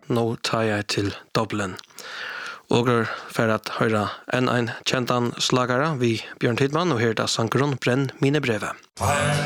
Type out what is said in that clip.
nå tar jeg til Dublin. Og for at høre en kjentan slagere vi Bjørn Tidman, og her da sankeren Brenn mine brevet.